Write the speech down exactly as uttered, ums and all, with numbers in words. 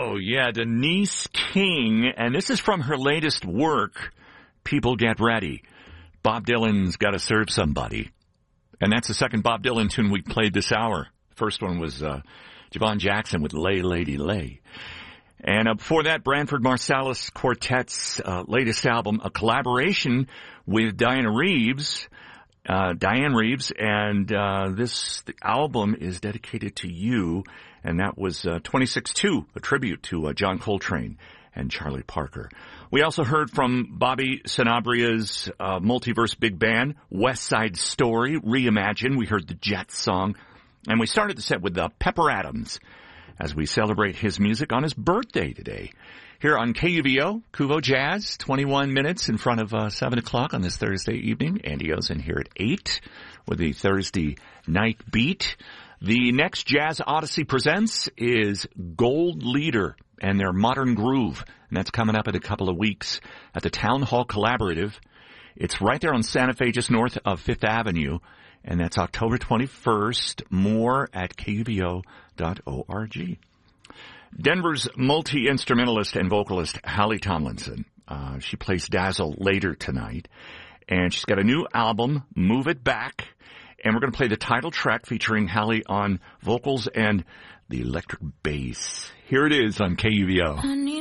Oh, yeah, Denise King, and this is from her latest work, People Get Ready. Bob Dylan's Gotta Serve Somebody. And that's the second Bob Dylan tune we played this hour. First one was uh, Javon Jackson with Lay Lady Lay. And uh, before that, Branford Marsalis Quartet's uh, latest album, a collaboration with Diana Reeves, uh, Diane Reeves, and uh, this the album is dedicated to you, and that was uh, twenty-six two, a tribute to uh, John Coltrane and Charlie Parker. We also heard from Bobby Sanabria's uh, multiverse big band, West Side Story, Reimagine. We heard the Jets song, and we started the set with uh, Pepper Adams, as we celebrate his music on his birthday today. Here on K U V O, Kuvo Jazz, twenty-one minutes in front of uh, seven o'clock on this Thursday evening. Andy Ozen here at eight with the Thursday night beat. The next Jazz Odyssey Presents is Gold Leader and their Modern Groove, and that's coming up in a couple of weeks at the Town Hall Collaborative. It's right there on Santa Fe, just north of Fifth Avenue, and that's October twenty-first. More at K U V O dot org. Denver's multi-instrumentalist and vocalist Hallie Tomlinson. Uh, she plays Dazzle later tonight, and she's got a new album, Move It Back, and we're going to play the title track featuring Hallie on vocals and the electric bass. Here it is on K U V O.